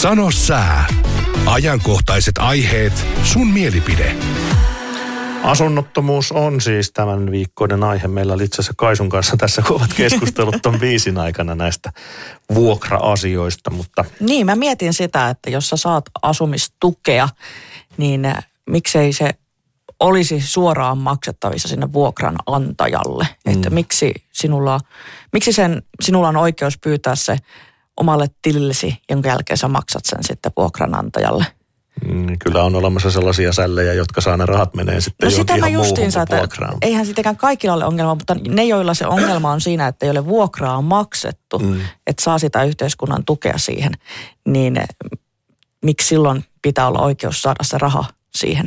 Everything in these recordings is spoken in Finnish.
Sano sää. Ajankohtaiset aiheet, sun mielipide. Asunnottomuus on siis tämän viikkoinen aihe. Meillä oli itse asiassa Kaisun kanssa tässä kovat keskustelut ton biisin aikana näistä vuokra-asioista, mutta... Niin, mä mietin sitä, että jos sä saat asumistukea, niin miksei se olisi suoraan maksettavissa sinne vuokranantajalle. Että miksi sinulla on oikeus pyytää se omalle tilillesi, jonka jälkeen sä maksat sen sitten vuokranantajalle. Kyllä on olemassa sellaisia sällejä, jotka saa ne rahat menee sitten johonkin ihan muuhun kuin vuokraan. Eihän sittenkään kaikilla ole ongelma, mutta ne, joilla se ongelma on siinä, että ei ole vuokraa maksettu, että saa sitä yhteiskunnan tukea siihen, niin miksi silloin pitää olla oikeus saada se raha siihen,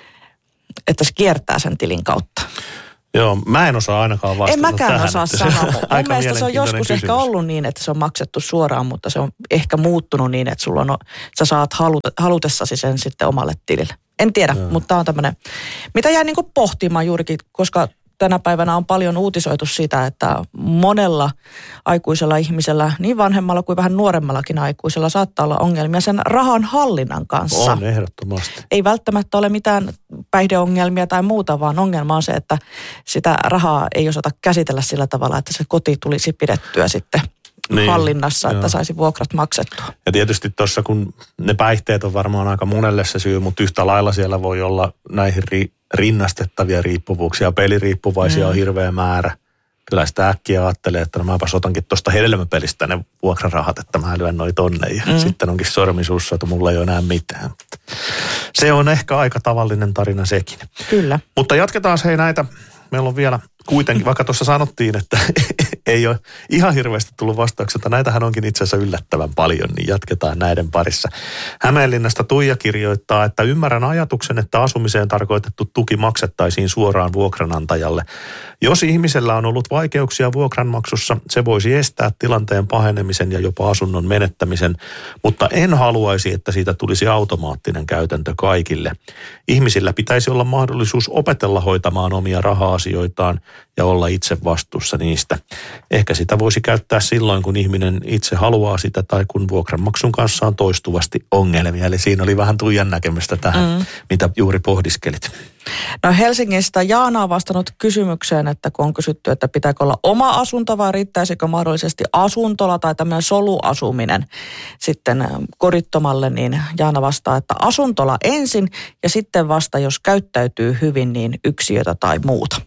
että se kiertää sen tilin kautta? Joo, mä en osaa ainakaan vastata tähän. En mäkään osaa sanoa. Mun mielestä se on joskus ehkä ollut niin, että se on maksettu suoraan, mutta se on ehkä muuttunut niin, että sä saat halutessasi sen sitten omalle tilille. En tiedä, mutta tämä on tämmöinen, mitä jää niin kuin pohtimaan juurikin, koska tänä päivänä on paljon uutisoitu siitä, että monella aikuisella ihmisellä, niin vanhemmalla kuin vähän nuoremmallakin aikuisella, saattaa olla ongelmia sen rahan hallinnan kanssa. On, ehdottomasti. Ei välttämättä ole mitään päihdeongelmia tai muuta, vaan ongelma on se, että sitä rahaa ei osata käsitellä sillä tavalla, että se koti tulisi pidettyä sitten hallinnassa, että saisi vuokrat maksettua. Ja tietysti tuossa, kun ne päihteet on varmaan aika monelle se syy, mutta yhtä lailla siellä voi olla näihin rinnastettavia riippuvuuksia, peliriippuvaisia on hirveä määrä. Kyllä sitä äkkiä ajattelee, että mäpäs otankin tuosta hedelmäpelistä ne vuokrarahat, että mä lyön noi tonne ja sitten onkin sormisuussa, että mulla ei ole enää mitään. Se on ehkä aika tavallinen tarina sekin. Kyllä. Mutta jatketaan näitä. Meillä on vielä kuitenkin, vaikka tuossa sanottiin, että ei ole ihan hirveästi tullut vastauksia, että näitähän onkin itse asiassa yllättävän paljon, niin jatketaan näiden parissa. Hämeenlinnasta Tuija kirjoittaa, että ymmärrän ajatuksen, että asumiseen tarkoitettu tuki maksettaisiin suoraan vuokranantajalle. Jos ihmisellä on ollut vaikeuksia vuokranmaksussa, se voisi estää tilanteen pahenemisen ja jopa asunnon menettämisen, mutta en haluaisi, että siitä tulisi automaattinen käytäntö kaikille. Ihmisillä pitäisi olla mahdollisuus opetella hoitamaan omia raha-asioitaan ja olla itse vastuussa niistä. Ehkä sitä voisi käyttää silloin, kun ihminen itse haluaa sitä tai kun vuokranmaksun kanssa on toistuvasti ongelmia. Eli siinä oli vähän Tuijan näkemystä tähän, mitä juuri pohdiskelit. No Helsingistä Jaana on vastannut kysymykseen, että kun on kysytty, että pitääkö olla oma asunto vai riittäisikö mahdollisesti asuntola tai tämmöinen soluasuminen sitten kodittomalle, niin Jaana vastaa, että asuntola ensin ja sitten vasta, jos käyttäytyy hyvin, niin yksiötä tai muuta.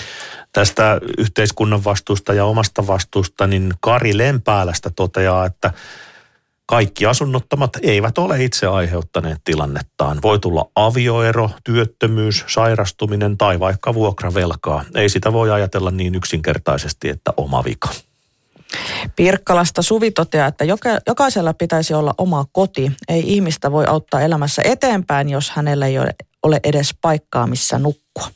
Tästä yhteiskunnan vastuusta ja omasta vastuusta, niin Kari Lempäälästä toteaa, että kaikki asunnottomat eivät ole itse aiheuttaneet tilannettaan. Voi tulla avioero, työttömyys, sairastuminen tai vaikka vuokravelkaa. Ei sitä voi ajatella niin yksinkertaisesti, että oma vika. Pirkkalasta Suvi toteaa, että jokaisella pitäisi olla oma koti. Ei ihmistä voi auttaa elämässä eteenpäin, jos hänellä ei ole edes paikkaa, missä nukkua.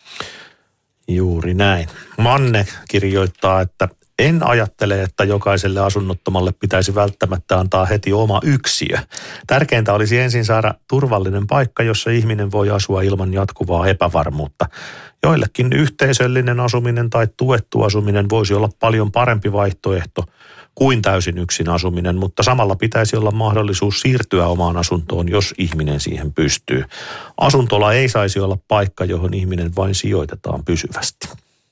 Juuri näin. Manne kirjoittaa, että en ajattele, että jokaiselle asunnottomalle pitäisi välttämättä antaa heti oma yksiö. Tärkeintä olisi ensin saada turvallinen paikka, jossa ihminen voi asua ilman jatkuvaa epävarmuutta. Joillekin yhteisöllinen asuminen tai tuettu asuminen voisi olla paljon parempi vaihtoehto kuin täysin yksin asuminen, mutta samalla pitäisi olla mahdollisuus siirtyä omaan asuntoon, jos ihminen siihen pystyy. Asuntola ei saisi olla paikka, johon ihminen vain sijoitetaan pysyvästi.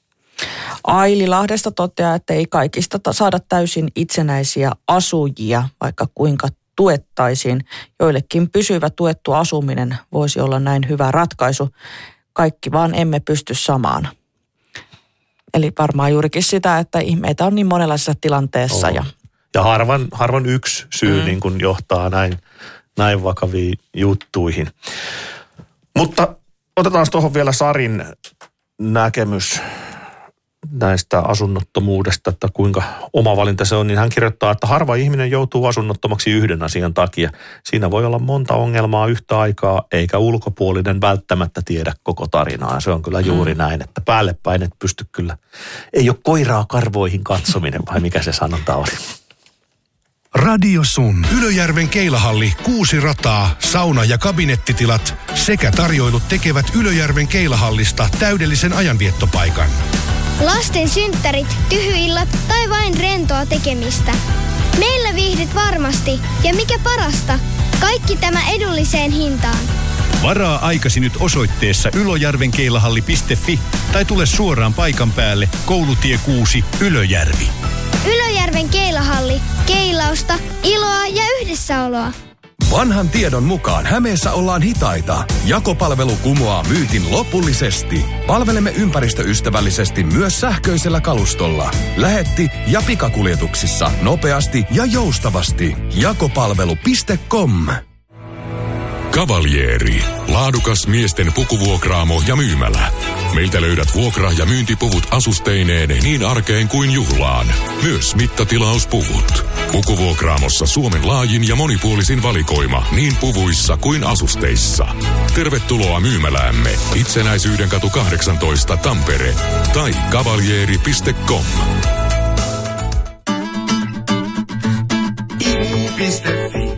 Aili Lahdesta toteaa, että ei kaikista saada täysin itsenäisiä asujia, vaikka kuinka tuettaisiin. Joillekin pysyvä tuettu asuminen voisi olla näin hyvä ratkaisu. Kaikki vaan emme pysty samaan. Eli varmaan juurikin sitä, että ihmeitä on niin monenlaisessa tilanteessa. Ja harvan yksi syy niin kuin johtaa näin vakaviin juttuihin. Mutta otetaan tuohon vielä Sarin näkemys näistä asunnottomuudesta, että kuinka oma valinta se on, niin hän kirjoittaa, että harva ihminen joutuu asunnottomaksi yhden asian takia. Siinä voi olla monta ongelmaa yhtä aikaa, eikä ulkopuolinen välttämättä tiedä koko tarinaa. Se on kyllä juuri näin, että päälle päin et pysty kyllä. Ei ole koiraa karvoihin katsominen, vai mikä se sanonta oli. Radio Sun. Ylöjärven Keilahalli, 6 rataa, sauna- ja kabinettitilat sekä tarjoilut tekevät Ylöjärven Keilahallista täydellisen ajanviettopaikan. Lasten synttärit, tyhyillat tai vain rentoa tekemistä. Meillä viihdyt varmasti. Ja mikä parasta, kaikki tämä edulliseen hintaan. Varaa aikasi nyt osoitteessa ylöjärvenkeilahalli.fi tai tule suoraan paikan päälle Koulutie 6 Ylöjärvi. Ylöjärven keilahalli. Keilausta, iloa ja yhdessäoloa. Vanhan tiedon mukaan Hämeessä ollaan hitaita. Jakopalvelu kumoaa myytin lopullisesti. Palvelemme ympäristöystävällisesti myös sähköisellä kalustolla. Lähetti- ja pikakuljetuksissa nopeasti ja joustavasti. Jakopalvelu.com. Cavalieri. Laadukas miesten pukuvuokraamo ja myymälä. Meiltä löydät vuokra- ja myyntipuvut asusteineen niin arkeen kuin juhlaan. Myös mittatilauspuvut. Pukuvuokraamossa Suomen laajin ja monipuolisin valikoima niin puvuissa kuin asusteissa. Tervetuloa myymäläämme Itsenäisyyden katu 18 Tampere tai cavalieri.com. Imu.fi.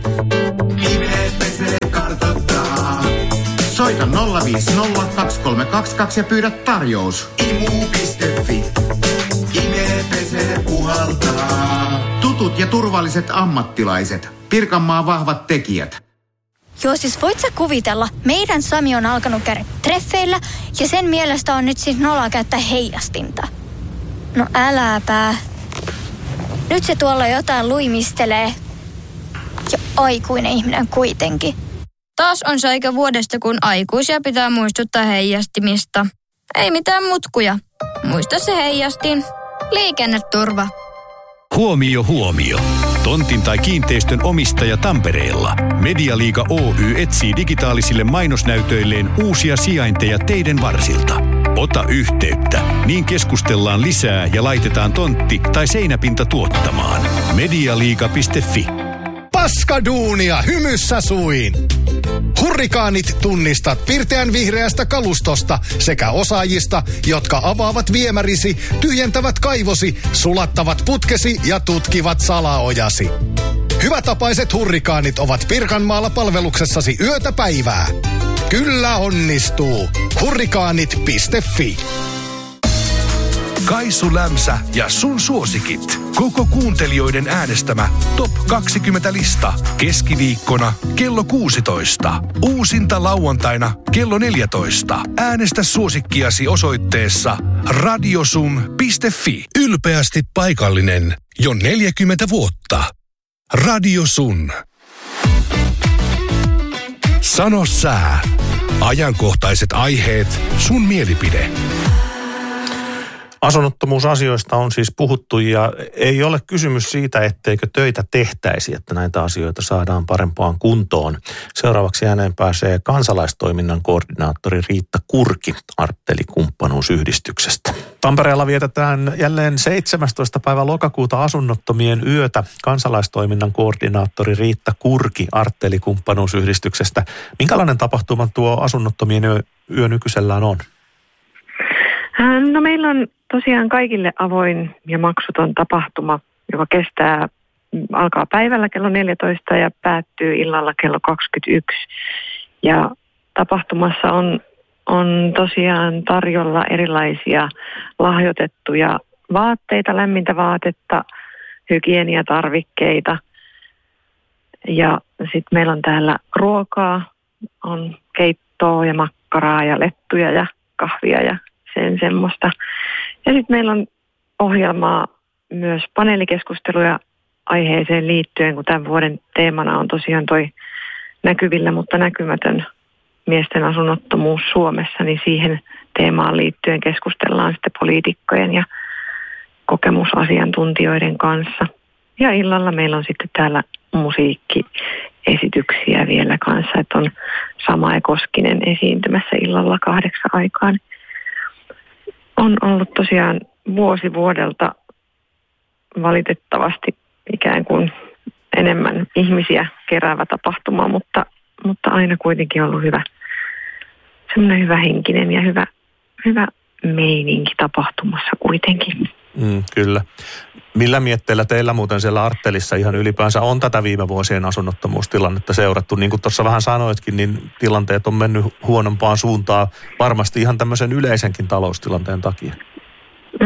Soita 050 2322 ja pyydä tarjous. Imu.fi. Ime pesee puhaltaa. Tutut ja turvalliset ammattilaiset. Pirkanmaan vahvat tekijät. Joo, siis voit sä kuvitella, meidän Sami on alkanut käydä treffeillä ja sen mielestä on nyt siis noloa käyttää heijastinta. No äläpä. Nyt se tuolla jotain luimistelee. Ja aikuinen ihminen kuitenkin. Taas on se aika vuodesta, kun aikuisia pitää muistuttaa heijastimista. Ei mitään mutkuja. Muista se heijastin. Liikenneturva. Huomio, huomio. Tontin tai kiinteistön omistaja Tampereella. Medialiiga Oy etsii digitaalisille mainosnäytöilleen uusia sijainteja teiden varsilta. Ota yhteyttä, niin keskustellaan lisää ja laitetaan tontti tai seinäpinta tuottamaan. Medialiiga.fi. Paskaduunia hymyssä suin! Hurrikaanit tunnistat pirteän vihreästä kalustosta sekä osaajista, jotka avaavat viemärisi, tyhjentävät kaivosi, sulattavat putkesi ja tutkivat salaojasi. Hyvätapaiset hurrikaanit ovat Pirkanmaalla palveluksessasi yötä päivää. Kyllä onnistuu. Hurrikaanit.fi. Kaisu Lämsä ja sun suosikit. Koko kuuntelijoiden äänestämä Top 20-lista. Keskiviikkona kello 16. Uusinta lauantaina kello 14. Äänestä suosikkiasi osoitteessa radiosun.fi. Ylpeästi paikallinen jo 40 vuotta. Radio Sun. Sano sää. Ajankohtaiset aiheet, sun mielipide. Asunnottomuusasioista on siis puhuttu ja ei ole kysymys siitä, etteikö töitä tehtäisi, että näitä asioita saadaan parempaan kuntoon. Seuraavaksi ääneen pääsee kansalaistoiminnan koordinaattori Riitta Kurki Artteli-kumppanuusyhdistyksestä. Tampereella vietetään jälleen 17. päivä lokakuuta asunnottomien yötä. Kansalaistoiminnan koordinaattori Riitta Kurki Artteli-kumppanuusyhdistyksestä. Minkälainen tapahtuma tuo asunnottomien yö nykyisellään on? No meillä on tosiaan kaikille avoin ja maksuton tapahtuma, joka alkaa päivällä kello 14 ja päättyy illalla kello 21. Ja tapahtumassa on tosiaan tarjolla erilaisia lahjoitettuja vaatteita, lämmintä vaatetta, hygieniatarvikkeita. Ja sitten meillä on täällä ruokaa, on keittoa ja makkaraa ja lettuja ja kahvia ja sen semmoista. Ja sitten meillä on ohjelmaa myös paneelikeskusteluja aiheeseen liittyen, kun tämän vuoden teemana on tosiaan toi näkyvillä, mutta näkymätön miesten asunnottomuus Suomessa, niin siihen teemaan liittyen keskustellaan sitten poliitikkojen ja kokemusasiantuntijoiden kanssa. Ja illalla meillä on sitten täällä musiikkiesityksiä vielä kanssa, että on Samae Koskinen esiintymässä illalla 8 aikaan. On ollut tosiaan vuosi vuodelta valitettavasti ikään kuin enemmän ihmisiä keräävä tapahtuma, mutta aina kuitenkin ollut semmoinen hyvä henkinen ja hyvä meininki tapahtumassa kuitenkin. Kyllä. Millä mietteillä teillä muuten siellä Arttelissa ihan ylipäänsä on tätä viime vuosien asunnottomuustilannetta seurattu? Niin kuin tuossa vähän sanoitkin, niin tilanteet on mennyt huonompaan suuntaan varmasti ihan tämmöisen yleisenkin taloustilanteen takia.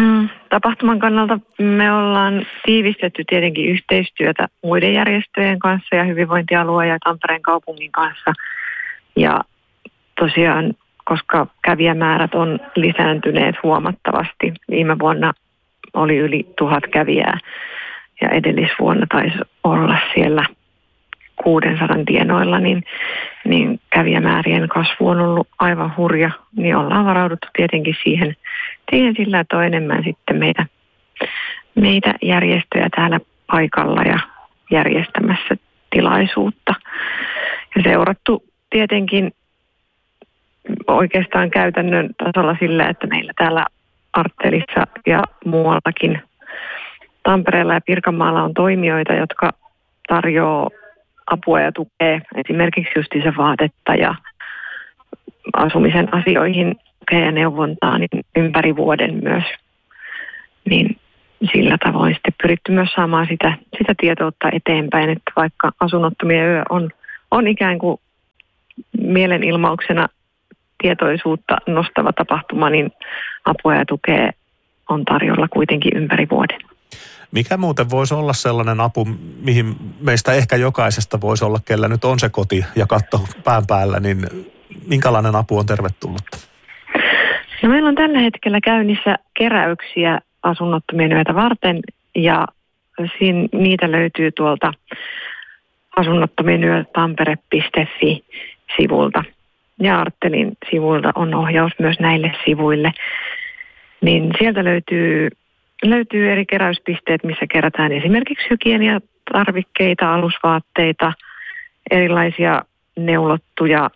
tapahtuman kannalta me ollaan tiivistetty tietenkin yhteistyötä muiden järjestöjen kanssa ja hyvinvointialueen ja Tampereen kaupungin kanssa. Ja tosiaan, koska kävijämäärät on lisääntyneet huomattavasti, viime vuonna oli yli 1000 kävijää ja edellisvuonna taisi olla siellä 600 tienoilla, niin kävijämäärien kasvu on ollut aivan hurja, niin ollaan varauduttu tietenkin siihen sillä, että on enemmän sitten meitä järjestöjä täällä paikalla ja järjestämässä tilaisuutta. Ja seurattu tietenkin oikeastaan käytännön tasolla sillä, että meillä täällä Arttelissa ja muuallakin Tampereella ja Pirkanmaalla on toimijoita, jotka tarjoaa apua ja tukea esimerkiksi justiinsa vaatetta ja asumisen asioihin tukea ja neuvontaa niin ympäri vuoden myös. Niin sillä tavoin sitten pyritty myös saamaan sitä tietoutta eteenpäin, että vaikka asunnottomien yö on ikään kuin mielenilmauksena tietoisuutta nostava tapahtuma, niin apua ja tukea on tarjolla kuitenkin ympäri vuoden. Mikä muuten voisi olla sellainen apu, mihin meistä ehkä jokaisesta voisi olla, kellä nyt on se koti ja katto pään päällä, niin minkälainen apu on tervetullutta? No meillä on tällä hetkellä käynnissä keräyksiä asunnottomien yötä varten ja niitä löytyy tuolta asunnottomien yö tampere.fi-sivulta. Ja Arttelin sivuilta on ohjaus myös näille sivuille. Niin sieltä löytyy eri keräyspisteet, missä kerätään esimerkiksi hygieniatarvikkeita, alusvaatteita, erilaisia neulottuja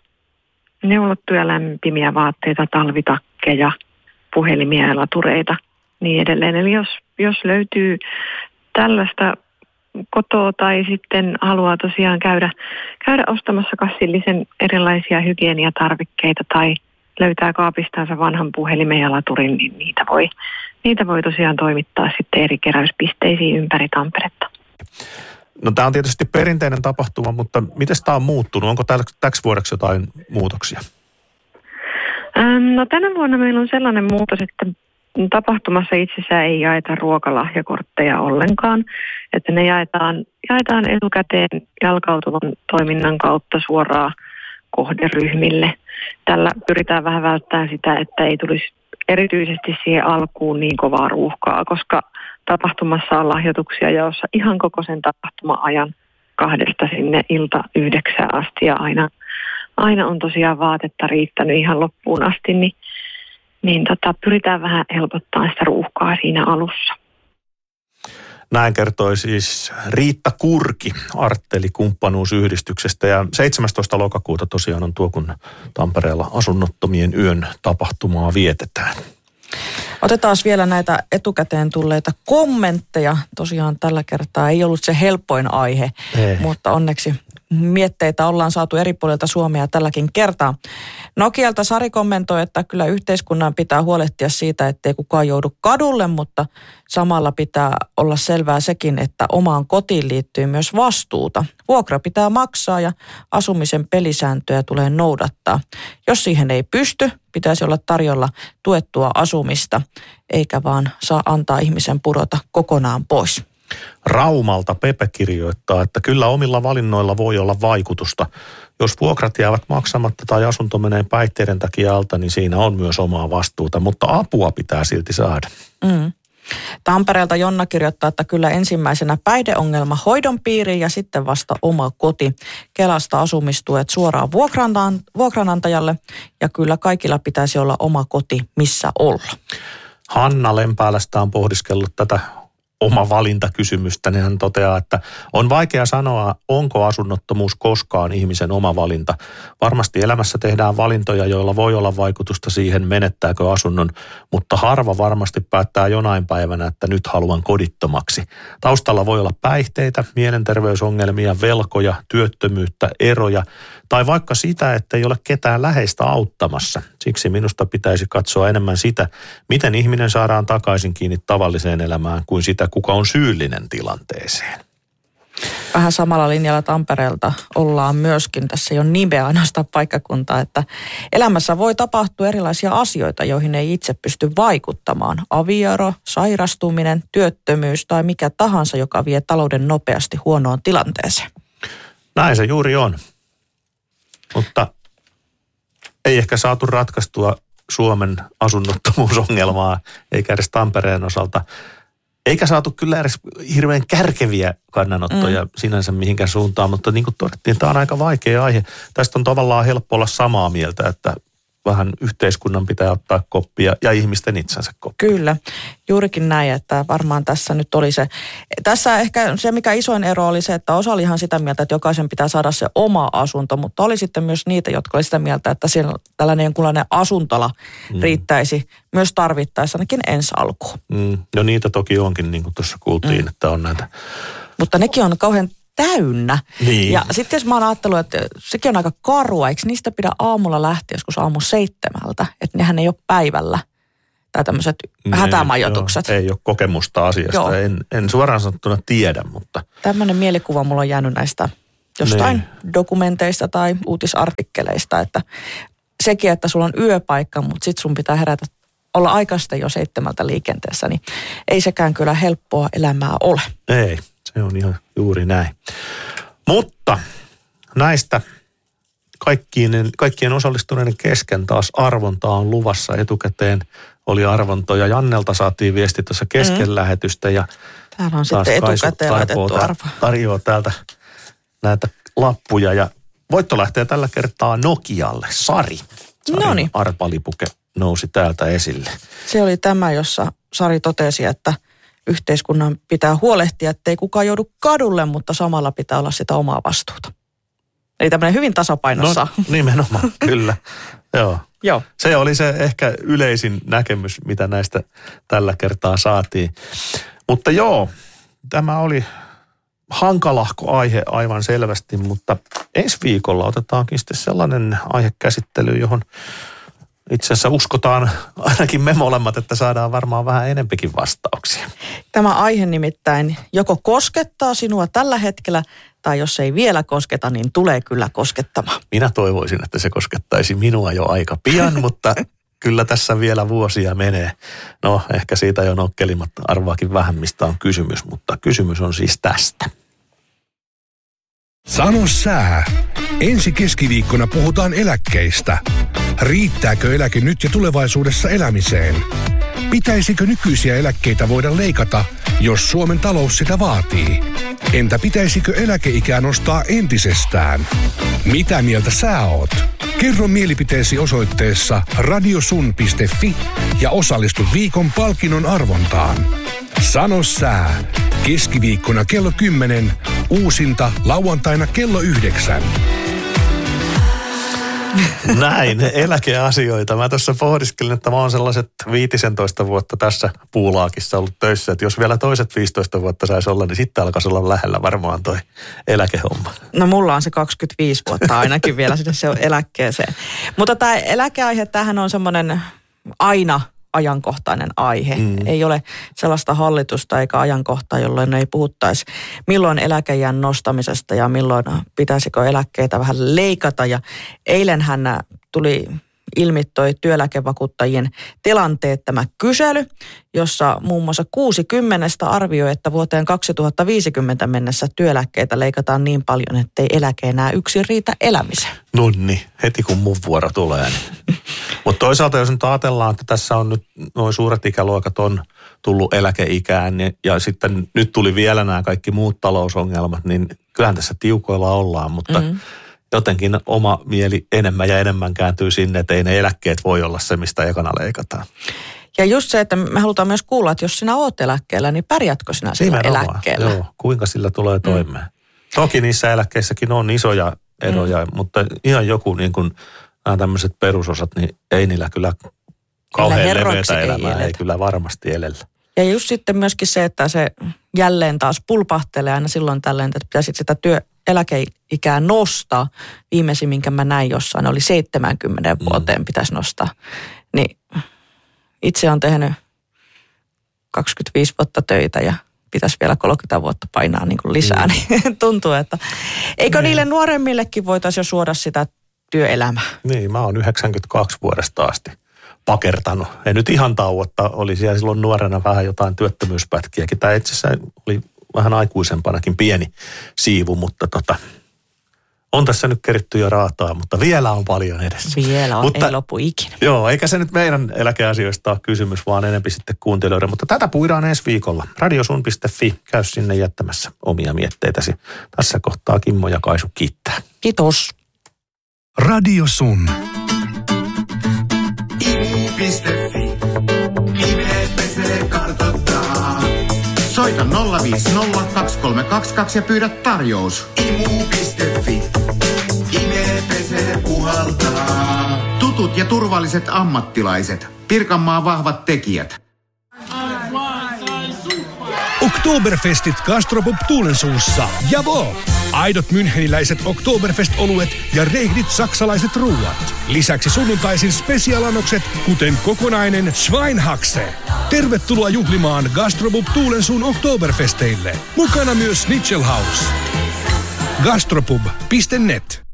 lämpimiä vaatteita, talvitakkeja, puhelimia ja latureita, niin edelleen. Eli jos löytyy tällaista kotoa tai sitten haluaa tosiaan käydä ostamassa kassillisen erilaisia hygieniatarvikkeita tai löytää kaapistansa vanhan puhelimen ja laturin, niin niitä voi tosiaan toimittaa sitten eri keräyspisteisiin ympäri Tamperetta. No tämä on tietysti perinteinen tapahtuma, mutta miten tämä on muuttunut? Onko täksi vuodeksi jotain muutoksia? No tänä vuonna meillä on sellainen muutos, että tapahtumassa itsessään ei jaeta ruokalahjakortteja ollenkaan, että ne jaetaan etukäteen jalkautuvan toiminnan kautta suoraan kohderyhmille. Tällä pyritään vähän välttämään sitä, että ei tulisi erityisesti siihen alkuun niin kovaa ruuhkaa, koska tapahtumassa on lahjoituksia jaossa ihan koko sen tapahtuma-ajan 2 sinne ilta 9 asti ja aina on tosiaan vaatetta riittänyt ihan loppuun asti, niin pyritään vähän helpottamaan sitä ruuhkaa siinä alussa. Näin kertoi siis Riitta Kurki Artteli-kumppanuusyhdistyksestä ja 17. lokakuuta tosiaan on tuo, kun Tampereella asunnottomien yön tapahtumaa vietetään. Otetaan vielä näitä etukäteen tulleita kommentteja. Tosiaan tällä kertaa ei ollut se helpoin aihe, mutta onneksi mietteitä ollaan saatu eri puolilta Suomea tälläkin kertaa. Nokialta Sari kommentoi, että kyllä yhteiskunnan pitää huolehtia siitä, ettei kukaan joudu kadulle, mutta samalla pitää olla selvää sekin, että omaan kotiin liittyy myös vastuuta. Vuokra pitää maksaa ja asumisen pelisääntöjä tulee noudattaa. Jos siihen ei pysty, pitäisi olla tarjolla tuettua asumista, eikä vaan saa antaa ihmisen pudota kokonaan pois. Raumalta Pepe kirjoittaa, että kyllä omilla valinnoilla voi olla vaikutusta. Jos vuokrat jäävät maksamatta tai asunto menee päihteiden takia alta, niin siinä on myös omaa vastuuta, mutta apua pitää silti saada. Tampereelta Jonna kirjoittaa, että kyllä ensimmäisenä päihdeongelma hoidon piiriin ja sitten vasta oma koti. Kelasta asumistuet suoraan vuokranantajalle ja kyllä kaikilla pitäisi olla oma koti, missä olla. Hanna Lempäälästä on pohdiskellut tätä oma valintakysymystä, niin hän toteaa, että on vaikea sanoa, onko asunnottomuus koskaan ihmisen oma valinta. Varmasti elämässä tehdään valintoja, joilla voi olla vaikutusta siihen, menettääkö asunnon, mutta harva varmasti päättää jonain päivänä, että nyt haluan kodittomaksi. Taustalla voi olla päihteitä, mielenterveysongelmia, velkoja, työttömyyttä, eroja tai vaikka sitä, että ei ole ketään läheistä auttamassa. Siksi minusta pitäisi katsoa enemmän sitä, miten ihminen saadaan takaisin kiinni tavalliseen elämään kuin sitä, kuka on syyllinen tilanteeseen. Vähän samalla linjalla Tampereelta ollaan myöskin. Tässä ei ole nimeä ainoastaan paikkakuntaa, että elämässä voi tapahtua erilaisia asioita, joihin ei itse pysty vaikuttamaan. Avioero, sairastuminen, työttömyys tai mikä tahansa, joka vie talouden nopeasti huonoon tilanteeseen. Näin se juuri on. Mutta ei ehkä saatu ratkaistua Suomen asunnottomuusongelmaa, eikä edes Tampereen osalta. Eikä saatu kyllä edes hirveän kärkeviä kannanottoja sinänsä mihinkään suuntaan, mutta niin kuin todettiin, tämä on aika vaikea aihe. Tästä on tavallaan helppo olla samaa mieltä, että vähän yhteiskunnan pitää ottaa koppia ja ihmisten itsensä koppia. Kyllä, juurikin näin, että varmaan tässä nyt oli se. Tässä ehkä se, mikä isoin ero oli se, että osa oli ihan sitä mieltä, että jokaisen pitää saada se oma asunto, mutta oli sitten myös niitä, jotka oli sitä mieltä, että siellä tällainen jonkunlainen asuntola riittäisi myös tarvittaessa ainakin ensi alkuun. No niitä toki onkin, niin kuin tuossa kuultiin, että on näitä. Mutta nekin on kauhean täynnä. Niin. Ja sitten jos mä oon ajatellut, että sekin on aika karua, eikö niistä pidä aamulla lähteä joskus aamu 7, että nehän ei ole päivällä, tai tämmöiset hätämajoitukset. Ei ole kokemusta asiasta, en suoraan sanottuna tiedä, mutta. Tämmöinen mielikuva mulla on jäänyt näistä jostain dokumenteista tai uutisartikkeleista, että sekin, että sulla on yöpaikka, mutta sit sun pitää herätä, olla aikaista jo 7 liikenteessä, niin ei sekään kyllä helppoa elämää ole. Ei. Se on ihan juuri näin. Mutta näistä kaikkien osallistuneiden kesken taas arvonta on luvassa. Etukäteen oli arvonto ja Jannelta saatiin viesti tuossa kesken lähetystä. Ja täällä on sitten etukäteen laitettu arvo. Tarjoaa täältä näitä lappuja ja voitto lähtee tällä kertaa Nokialle. Sarin arpalipuke nousi täältä esille. Se oli tämä, jossa Sari totesi, että yhteiskunnan pitää huolehtia, ettei kukaan joudu kadulle, mutta samalla pitää olla sitä omaa vastuuta. Eli tämmöinen hyvin tasapainossa. No nimenomaan, kyllä. Joo. Se oli se ehkä yleisin näkemys, mitä näistä tällä kertaa saatiin. Mutta tämä oli hankalahko aihe aivan selvästi, mutta ensi viikolla otetaankin sitten sellainen aihekäsittely, johon itse asiassa uskotaan ainakin me molemmat, että saadaan varmaan vähän enempikin vastauksia. Tämä aihe nimittäin joko koskettaa sinua tällä hetkellä, tai jos ei vielä kosketa, niin tulee kyllä koskettamaan. Minä toivoisin, että se koskettaisi minua jo aika pian, mutta kyllä tässä vielä vuosia menee. No, ehkä siitä jo nokkelimmat arvaakin vähän, mistä on kysymys, mutta kysymys on siis tästä. Sano sää. Ensi keskiviikkona puhutaan eläkkeistä. Riittääkö eläke nyt ja tulevaisuudessa elämiseen? Pitäisikö nykyisiä eläkkeitä voida leikata, jos Suomen talous sitä vaatii? Entä pitäisikö eläkeikää nostaa entisestään? Mitä mieltä sä oot? Kerro mielipiteesi osoitteessa radiosun.fi ja osallistu viikon palkinnon arvontaan. Sano sää. Keskiviikkona kello 10, uusinta lauantaina kello 9. Näin, eläkeasioita. Mä tuossa pohdiskelin, että mä oon sellaiset 15 vuotta tässä puulaakissa ollut töissä, että jos vielä toiset 15 vuotta saisi olla, niin sitten alkaisi olla lähellä varmaan toi eläkehomma. No mulla on se 25 vuotta ainakin vielä sinne se eläkkeeseen. Mutta tämä eläkeaihe, tämähän on semmoinen aina ajankohtainen aihe. Ei ole sellaista hallitusta eikä ajankohtaa, jolloin ei puhuttaisi milloin eläkeiän nostamisesta ja milloin pitäisikö eläkkeitä vähän leikata. Ja eilenhän ilmi toi työeläkevakuuttajien tilanteettama kysely, jossa muun muassa 60 arvioi, että vuoteen 2050 mennessä työeläkkeitä leikataan niin paljon, ettei eläke enää yksin riitä elämiseen. Nonni, heti kun mun vuoro tulee. Mutta toisaalta jos nyt ajatellaan, että tässä on nyt noin suuret ikäluokat on tullut eläkeikään ja sitten nyt tuli vielä nämä kaikki muut talousongelmat, niin kyllähän tässä tiukoilla ollaan, mutta jotenkin oma mieli enemmän ja enemmän kääntyy sinne, että ei ne eläkkeet voi olla se, mistä ekana leikataan. Ja just se, että me halutaan myös kuulla, että jos sinä oot eläkkeellä, niin pärjätkö sinä sillä eläkkeellä? Joo, kuinka sillä tulee toimeen. Toki niissä eläkkeissäkin on isoja eroja, mutta ihan joku niin kuin nämä tämmöiset perusosat, niin ei niillä kyllä kauhean leveätä elämää, ei kyllä varmasti elellä. Ja just sitten myöskin se, että se jälleen taas pulpahtelee aina silloin tällöin, että pitäisi sitä eläkeikää nostaa. Viimeisin, minkä mä näin jossain, oli 70 vuoteen pitäisi nostaa. Niin itse on tehnyt 25 vuotta töitä ja pitäisi vielä 30 vuotta painaa niin kuin lisää, niin tuntuu, että eikö niille nuoremmillekin voitaisiin jo suoda sitä työelämää? Niin, mä oon 92 vuodesta asti pakertanut. Ei nyt ihan tauotta, oli siellä silloin nuorena vähän jotain työttömyyspätkiäkin. Tämä itse asiassa oli vähän aikuisempanakin pieni siivu, mutta on tässä nyt keritty jo raataa, mutta vielä on paljon edessä. Vielä on, ei lopu ikinä. Joo, eikä se nyt meidän eläkeasioista ole kysymys, vaan enemmän sitten kuuntelijoiden. Mutta tätä puidaan ensi viikolla. Radiosun.fi, käy sinne jättämässä omia mietteitäsi. Tässä kohtaa Kimmo ja Kaisu kiittää. Kiitos. Radio Sun. Imu.fi. Nime pesee kartoittaa. Soita 050 2322 ja pyydä tarjous. Imu.fi. Nime pesee puhaltaa. Tutut ja turvalliset ammattilaiset. Pirkanmaan vahvat tekijät. Oktoberfestit Gastropub Tuulensuussa. Javo! Aidot müncheniläiset Oktoberfest-oluet ja reihdit saksalaiset ruuat. Lisäksi sunnuntaisin spesialanokset, kuten kokonainen Schweinhaxe. Tervetuloa juhlimaan Gastropub Tuulensuun Oktoberfesteille. Mukana myös Schnitzelhaus. Gastropub.net